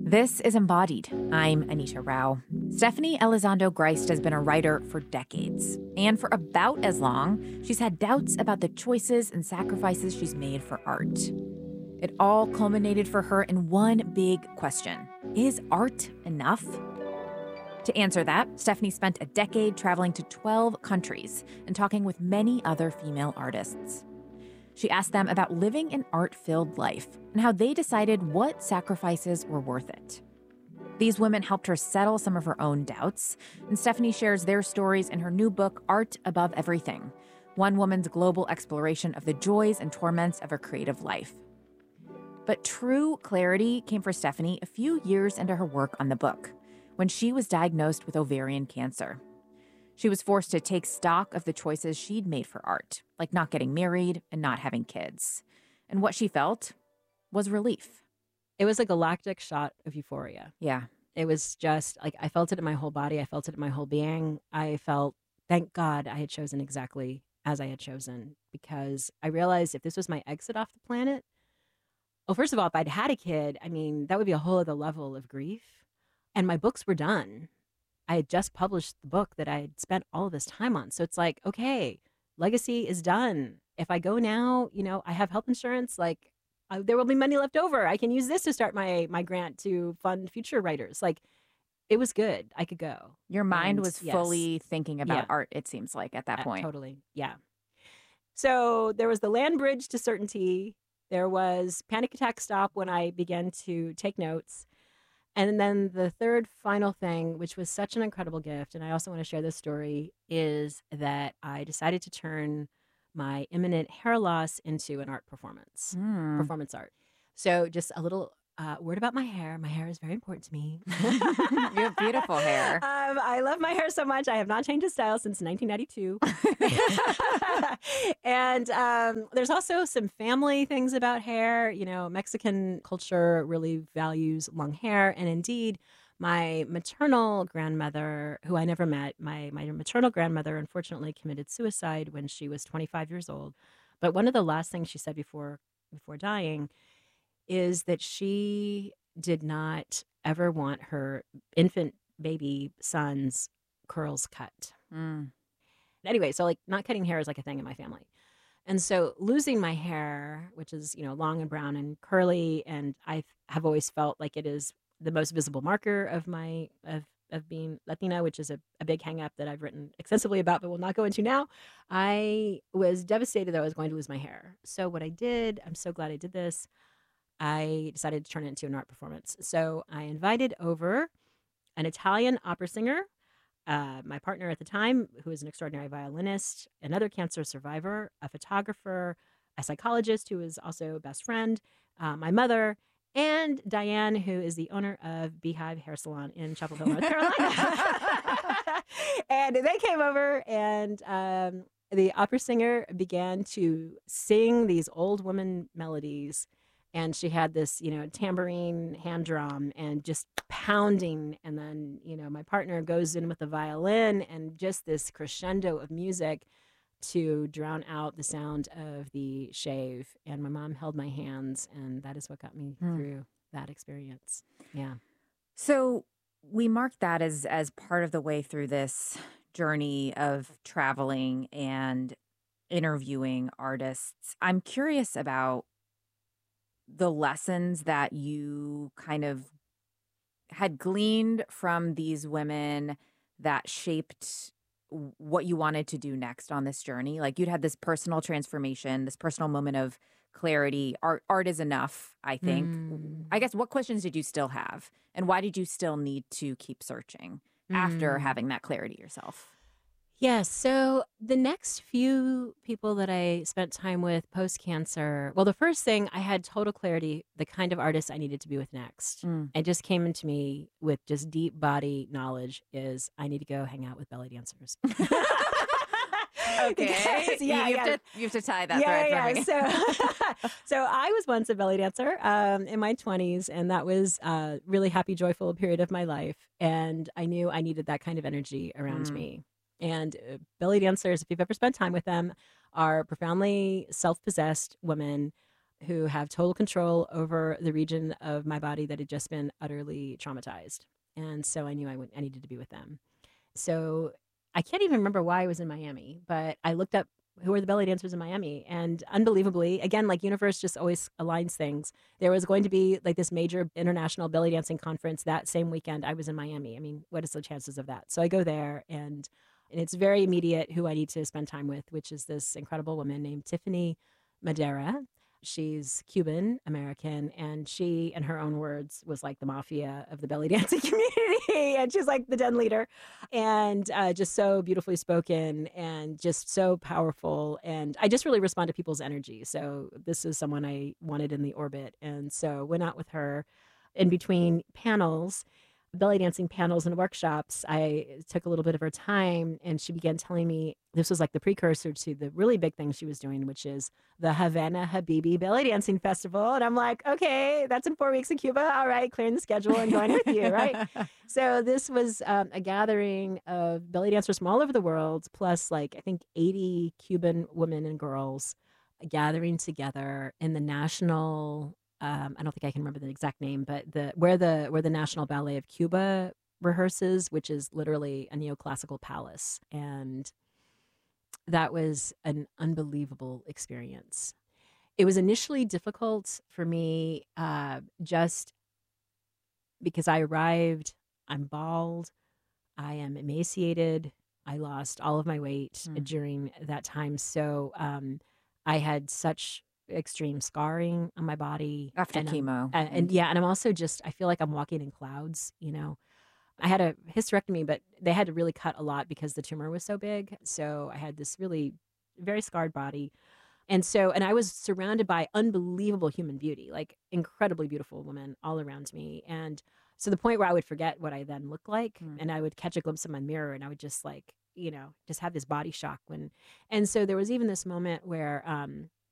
This is Embodied. I'm Anita Rao. Stephanie Elizondo Grist has been a writer for decades. And for about as long, she's had doubts about the choices and sacrifices she's made for art. It all culminated for her in one big question. Is art enough? To answer that, Stephanie spent a decade traveling to 12 countries and talking with many other female artists. She asked them about living an art-filled life and how they decided what sacrifices were worth it. These women helped her settle some of her own doubts, and Stephanie shares their stories in her new book, Art Above Everything, one woman's global exploration of the joys and torments of a creative life. But true clarity came for Stephanie a few years into her work on the book, when she was diagnosed with ovarian cancer. She was forced to take stock of the choices she'd made for art, like not getting married and not having kids. And what she felt was relief. It was a galactic shot of euphoria. Yeah. It was just like I felt it in my whole body. I felt it in my whole being. I felt, thank God I had chosen exactly as I had chosen, because I realized if this was my exit off the planet, well, first of all, if I'd had a kid, I mean, that would be a whole other level of grief. And my books were done. I had just published the book that I had spent all of this time on. So it's like, okay, legacy is done. If I go now, I have health insurance, there will be money left over. I can use this to start my grant to fund future writers. Like, it was good. I could go. Your mind And was yes, fully thinking about Yeah. art, it seems like, at that point. Totally. Yeah. So there was the land bridge to certainty. There was panic attack stop when I began to take notes. And then the third final thing, which was such an incredible gift, and I also want to share this story, is that I decided to turn my imminent hair loss into an art performance, performance art. So just a little word about my hair. My hair is very important to me. You have beautiful hair. I love my hair so much. I have not changed a style since 1992. And there's also some family things about hair. Mexican culture really values long hair. And indeed, my maternal grandmother, who I never met, my maternal grandmother unfortunately committed suicide when she was 25 years old. But one of the last things she said before dying is that she did not ever want her infant baby son's curls cut. Anyway, so not cutting hair is like a thing in my family. And so losing my hair, which is, long and brown and curly, and I have always felt like it is the most visible marker of my of being Latina, which is a big hang up that I've written extensively about, but will not go into now. I was devastated that I was going to lose my hair. So what I did, I'm so glad I did this, I decided to turn it into an art performance. So I invited over an Italian opera singer, my partner at the time, who is an extraordinary violinist, another cancer survivor, a photographer, a psychologist who is also a best friend, my mother, and Diane, who is the owner of Beehive Hair Salon in Chapel Hill, North Carolina. And they came over, and the opera singer began to sing these old woman melodies. And she had this, tambourine hand drum and just pounding. And then, my partner goes in with the violin and just this crescendo of music to drown out the sound of the shave. And my mom held my hands, and that is what got me through that experience. Yeah. So we marked that as part of the way through this journey of traveling and interviewing artists. I'm curious about the lessons that you kind of had gleaned from these women that shaped what you wanted to do next on this journey. Like, you'd had this personal transformation, this personal moment of clarity. Art is enough, I think. I guess, what questions did you still have? And why did you still need to keep searching after having that clarity yourself? Yes. So the next few people that I spent time with post-cancer, well, the first thing, I had total clarity, the kind of artist I needed to be with next. It just came into me with just deep body knowledge is I need to go hang out with belly dancers. Okay. Because, you have to tie that thread for me. So I was once a belly dancer in my 20s, and that was a really happy, joyful period of my life. And I knew I needed that kind of energy around me. And belly dancers, if you've ever spent time with them, are profoundly self-possessed women who have total control over the region of my body that had just been utterly traumatized. And so I knew I needed to be with them. So I can't even remember why I was in Miami, but I looked up who are the belly dancers in Miami. And unbelievably, again, like universe just always aligns things. There was going to be like this major international belly dancing conference that same weekend. I was in Miami. I mean, what is the chances of that? So I go there and it's very immediate who I need to spend time with, which is this incredible woman named Tiffany Madera. She's Cuban American, and she, in her own words, was like the mafia of the belly dancing community. And she's like the den leader, and just so beautifully spoken and just so powerful. And I just really respond to people's energy. So this is someone I wanted in the orbit. And so went out with her in between panels, belly dancing panels and workshops. I took a little bit of her time and she began telling me this was like the precursor to the really big thing she was doing, which is the Havana Habibi Belly Dancing Festival. And I'm like, okay, that's in 4 weeks in Cuba. All right, clearing the schedule and going with you, right? So this was a gathering of belly dancers from all over the world, plus like I think 80 Cuban women and girls gathering together in the national I don't think I can remember the exact name, but where the National Ballet of Cuba rehearses, which is literally a neoclassical palace. And that was an unbelievable experience. It was initially difficult for me, just because I arrived, I'm bald, I am emaciated, I lost all of my weight Mm. during that time. So I had such extreme scarring on my body, After and chemo. and yeah, and I'm also just I feel like I'm walking in clouds. You know, I had a hysterectomy, but they had to really cut a lot because the tumor was so big. So I had this really very scarred body. And I was surrounded by unbelievable human beauty, like incredibly beautiful women all around me. And so the point where I would forget what I then looked like, Mm. and I would catch a glimpse of my mirror and I would just like, just have this body shock and so there was even this moment where